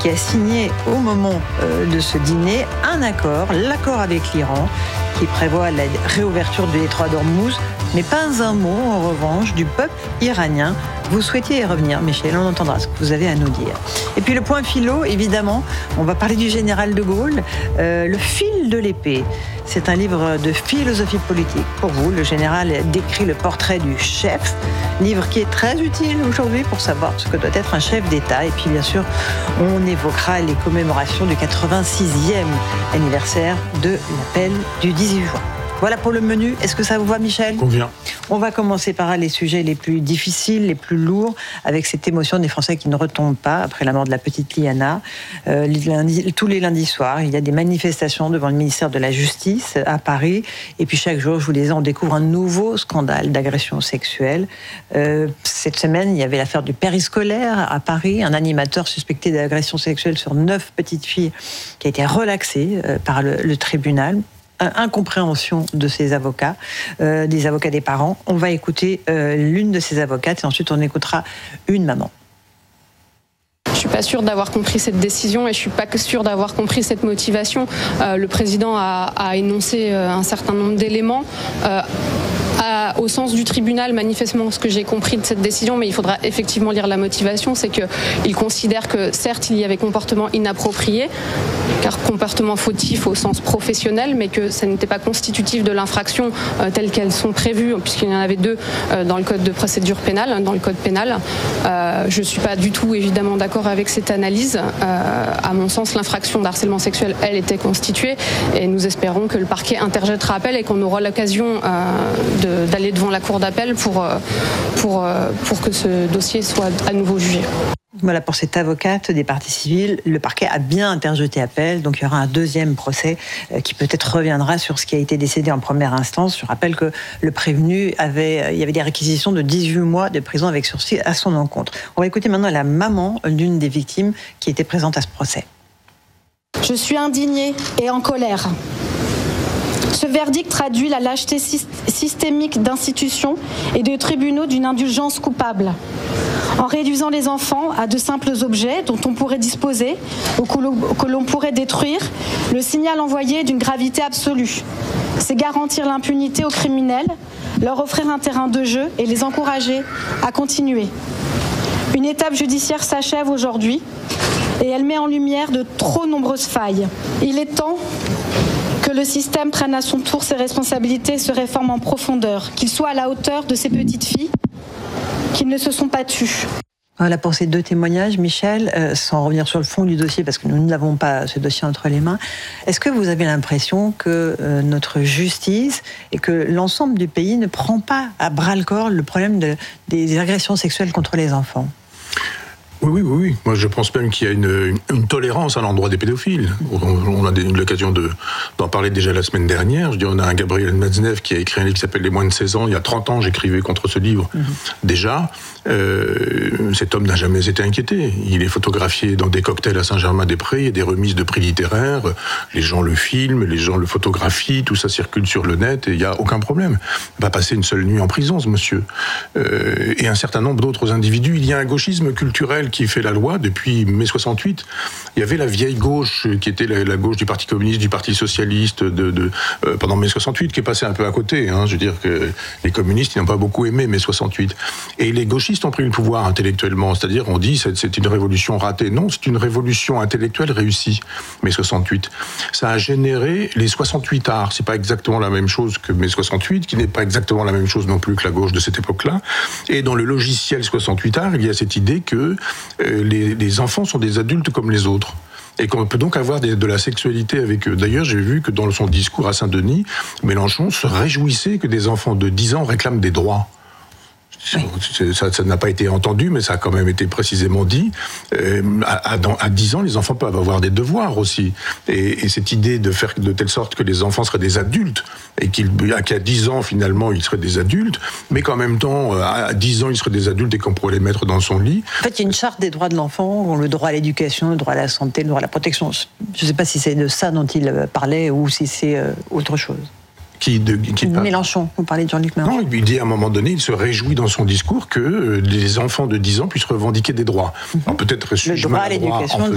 qui a signé au moment de ce dîner un accord, l'accord avec l'Iran, qui prévoit la réouverture du détroit d'Ormuz, mais pas un mot en revanche du peuple iranien. Vous souhaitiez y revenir, Michel, on entendra ce que vous avez à nous dire. Et puis le point philo, évidemment, on va parler du général de Gaulle, le fil de l'épée. C'est un livre de philosophie politique pour vous. Le général décrit le portrait du chef, livre qui est très utile aujourd'hui pour savoir ce que doit être un chef d'État. Et puis bien sûr, on évoquera les commémorations du 86e anniversaire de l'appel du 18 juin. Voilà pour le menu. Est-ce que ça vous va, Michel ? Convient. On va commencer par les sujets les plus difficiles, les plus lourds, avec cette émotion des Français qui ne retombent pas après la mort de la petite Liana. Tous les lundis soirs, il y a des manifestations devant le ministère de la Justice à Paris. Et puis chaque jour, je vous le disais, on découvre un nouveau scandale d'agression sexuelle. Cette semaine, il y avait l'affaire du périscolaire à Paris, un animateur suspecté d'agression sexuelle sur 9 petites filles qui a été relaxé par le tribunal. Incompréhension de ces avocats, des avocats des parents. On va écouter l'une de ces avocates et ensuite on écoutera une maman. Je suis pas sûre d'avoir compris cette décision et je suis pas sûre d'avoir compris cette motivation. Le président a énoncé un certain nombre d'éléments. Au sens du tribunal, manifestement, ce que j'ai compris de cette décision, mais il faudra effectivement lire la motivation, c'est qu'il considère que certes il y avait comportement inapproprié, car comportement fautif au sens professionnel, mais que ça n'était pas constitutif de l'infraction telles qu'elles sont prévues, puisqu'il y en avait 2 dans le code de procédure pénale, dans le code pénal. Je suis pas du tout évidemment d'accord avec cette analyse. À mon sens, l'infraction d'harcèlement sexuel, elle était constituée, et nous espérons que le parquet interjettera appel et qu'on aura l'occasion d'aller devant la cour d'appel pour que ce dossier soit à nouveau jugé. Voilà pour cette avocate des parties civiles. Le parquet a bien interjeté appel, donc il y aura un deuxième procès qui peut-être reviendra sur ce qui a été décidé en première instance. Je rappelle que le prévenu il y avait des réquisitions de 18 mois de prison avec sursis à son encontre. On va écouter maintenant la maman d'une des victimes qui était présente à ce procès. Je suis indignée et en colère. Ce verdict traduit la lâcheté systémique d'institutions et de tribunaux d'une indulgence coupable. En réduisant les enfants à de simples objets dont on pourrait disposer ou que l'on pourrait détruire, le signal envoyé est d'une gravité absolue. C'est garantir l'impunité aux criminels, leur offrir un terrain de jeu et les encourager à continuer. Une étape judiciaire s'achève aujourd'hui et elle met en lumière de trop nombreuses failles. Il est temps que le système prenne à son tour ses responsabilités et se réforme en profondeur, qu'il soit à la hauteur de ces petites filles qui ne se sont pas tues. Voilà pour ces 2 témoignages, Michel, sans revenir sur le fond du dossier, parce que nous n'avons pas ce dossier entre les mains. Est-ce que vous avez l'impression que notre justice et que l'ensemble du pays ne prend pas à bras-le-corps le problème des agressions sexuelles contre les enfants ? Oui. Moi, je pense même qu'il y a une tolérance à l'endroit des pédophiles. On a eu l'occasion d'en parler déjà la semaine dernière. Je dis, on a un Gabriel Matzneff qui a écrit un livre qui s'appelle Les moins de 16 ans. Il y a 30 ans, j'écrivais contre ce livre. Déjà, cet homme n'a jamais été inquiété. Il est photographié dans des cocktails à Saint-Germain-des-Prés. Il y a des remises de prix littéraires. Les gens le filment, les gens le photographient. Tout ça circule sur le net et il n'y a aucun problème. Il va passer une seule nuit en prison, ce monsieur. Et un certain nombre d'autres individus. Il y a un gauchisme culturel qui fait la loi depuis mai 68. Il y avait la vieille gauche qui était la gauche du Parti communiste, du Parti socialiste pendant mai 68, qui est passée un peu à côté. Je veux dire que les communistes, ils n'ont pas beaucoup aimé mai 68. Et les gauchistes ont pris le pouvoir intellectuellement. C'est-à-dire, on dit c'est une révolution ratée. Non, c'est une révolution intellectuelle réussie, mai 68. Ça a généré les 68 arts. C'est pas exactement la même chose que mai 68, qui n'est pas exactement la même chose non plus que la gauche de cette époque-là. Et dans le logiciel 68 arts, il y a cette idée que les enfants sont des adultes comme les autres. Et qu'on peut donc avoir de la sexualité avec eux. D'ailleurs, j'ai vu que dans son discours à Saint-Denis, Mélenchon se réjouissait que des enfants de 10 ans réclament des droits. Oui. Ça n'a pas été entendu, mais ça a quand même été précisément dit. À 10 ans, les enfants peuvent avoir des devoirs aussi. Et cette idée de faire de telle sorte que les enfants seraient des adultes, et qu'à 10 ans, finalement, ils seraient des adultes, mais qu'en même temps, à 10 ans, ils seraient des adultes et qu'on pourrait les mettre dans son lit. En fait, il y a une charte des droits de l'enfant, le droit à l'éducation, le droit à la santé, le droit à la protection. Je ne sais pas si c'est de ça dont il parlait ou si c'est autre chose. Mélenchon, vous parlez de Jean-Luc Mélenchon. Non, il dit à un moment donné, il se réjouit dans son discours que les enfants de 10 ans puissent revendiquer des droits. Alors peut-être le droit à l'éducation,